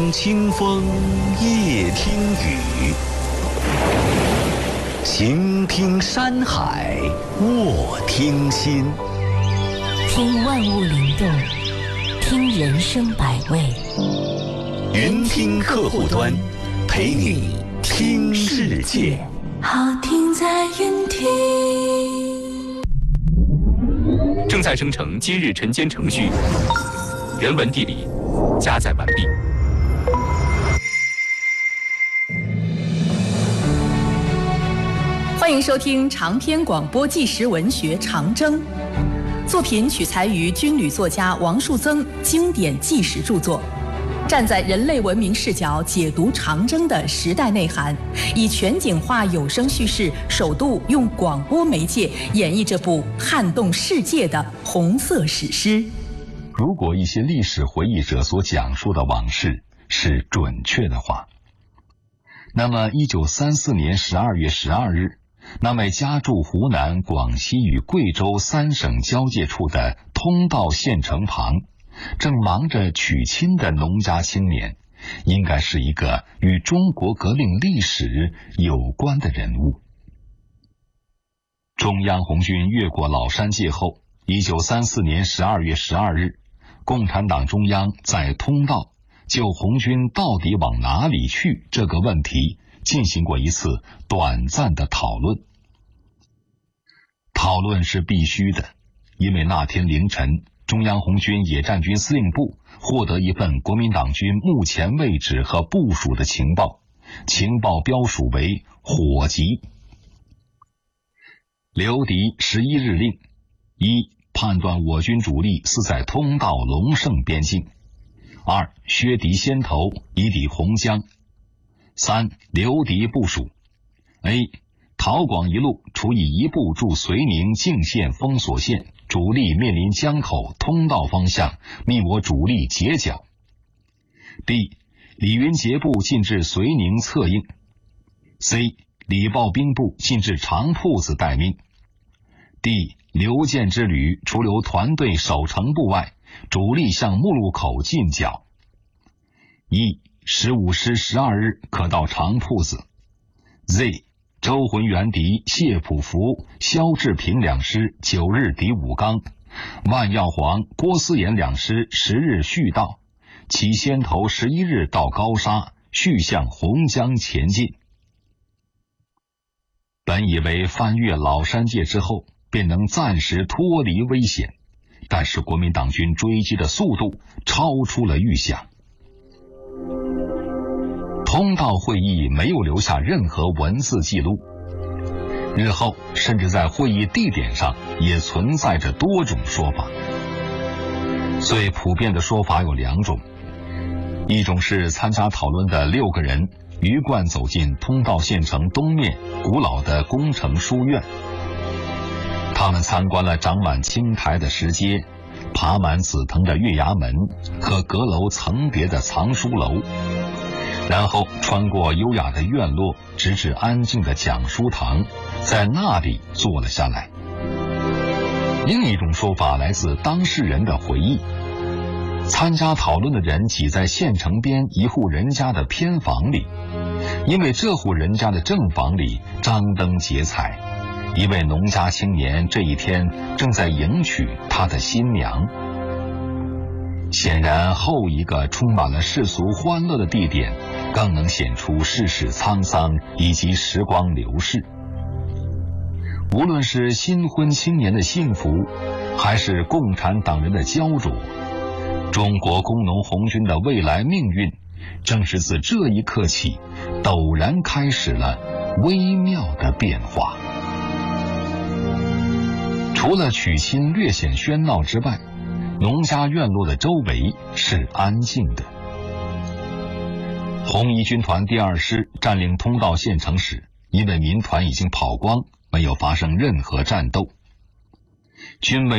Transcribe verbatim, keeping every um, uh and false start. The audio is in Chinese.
听清风，夜听雨，行听山海，卧听心。 听万物灵动，听人生百味。 云听客户端，陪你听世界。 好听在云听。 正在生成今日晨间程序，人文地理加载完毕。 欢迎收听长篇广播纪实文学《长征》，作品取材于军旅作家王树增经典纪实著作，站在人类文明视角解读长征的时代内涵，以全景化有声叙事，首度用广播媒介演绎这部撼动世界的红色史诗。 如果一些历史回忆者所讲述的往事是准确的话，那么一九三四年十二月十二日，那位家住湖南、广西与贵州三省交界处的通道县城旁，正忙着娶亲的农家青年，应该是一个与中国革命历史有关的人物。中央红军越过老山界后，一九三四年十二月十二日，共产党中央在通道就红军到底往哪里去这个问题进行过一次短暂的讨论。讨论是必须的，因为那天凌晨，中央红军野战军司令部获得一份国民党军目前位置和部署的情报，情报标属为火急。刘迪十一日令：一、判断我军主力似在通道龙胜边境；二、削敌先头，以抵洪江；三、留敌部署 A、陶广一路除以一部驻绥宁境县封锁线，主力面临江口通道方向，密我主力截剿。 B、李云杰部进至绥宁策应。 C、李豹兵部进至长铺子待命。 D、刘建之旅除留团队守城部外，主力向目录口进剿。 E、十五师十二日可到长铺子。 Z、周浑元敌谢普福、萧志平两师九日抵武冈，万耀煌、郭思言两师十日续到，其先头十一日到高沙，续向洪江前进。本以为翻越老山界之后便能暂时脱离危险，但是国民党军追击的速度超出了预想。通道会议没有留下任何文字记录，日后甚至在会议地点上也存在着多种说法。最普遍的说法有两种，一种是参加讨论的六个人鱼贯走进通道县城东面古老的工程书院，他们参观了长满青苔的石阶，爬满紫藤的月牙门和阁楼层叠的藏书楼，然后穿过优雅的院落，直至安静的讲书堂，在那里坐了下来。另一种说法来自当事人的回忆，参加讨论的人挤在县城边一户人家的偏房里，因为这户人家的正房里张灯结彩，一位农家青年这一天正在迎娶他的新娘。显然后一个充满了世俗欢乐的地点更能显出世事沧桑以及时光流逝。无论是新婚青年的幸福，还是共产党人的焦灼，中国工农红军的未来命运正是自这一刻起陡然开始了微妙的变化。除了娶亲略显喧闹之外，农家院落的周围是安静的。红一军团第二师占领通道县城时，因为民团已经跑光，没有发生任何战斗。军委